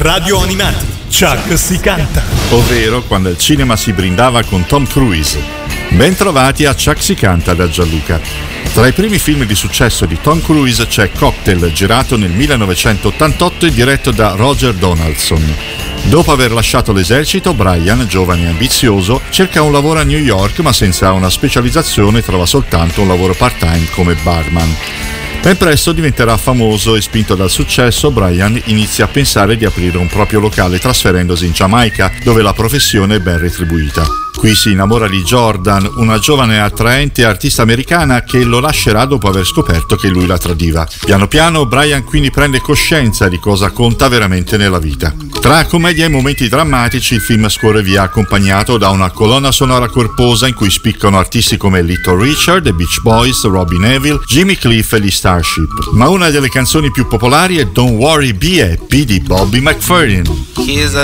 Radio Animati, Chuck si canta. Ovvero quando il cinema si brindava con Tom Cruise. Ben trovati a Chuck si canta da Gianluca. Tra i primi film di successo di Tom Cruise c'è Cocktail, girato nel 1988 e diretto da Roger Donaldson. Dopo aver lasciato l'esercito, Brian, giovane e ambizioso, cerca un lavoro a New York, ma senza una specializzazione trova soltanto un lavoro part-time come barman. Ben presto diventerà famoso e spinto dal successo, Brian inizia a pensare di aprire un proprio locale trasferendosi in Giamaica, dove la professione è ben retribuita. Qui si innamora di Jordan, una giovane e attraente artista americana che lo lascerà dopo aver scoperto che lui la tradiva. Piano piano Brian quindi prende coscienza di cosa conta veramente nella vita. Tra commedia e momenti drammatici il film scorre via accompagnato da una colonna sonora corposa in cui spiccano artisti come Little Richard, The Beach Boys, Robbie Neville, Jimmy Cliff e gli Starship. Ma una delle canzoni più popolari è Don't Worry Be Happy di Bobby McFerrin. Here's a